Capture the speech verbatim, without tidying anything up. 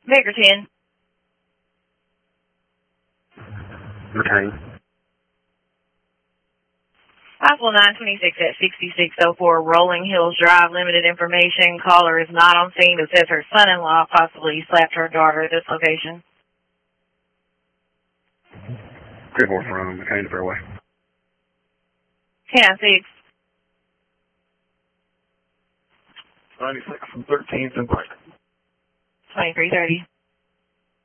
Baker ten. McCain. Possible nine twenty-six at sixty-six oh four Rolling Hills Drive. Limited information. Caller is not on scene, but says her son-in-law possibly slapped her daughter at this location. Good horse from McCain to Fairway. ten six. ninety-six from thirteenth and Pike. twenty-three thirty.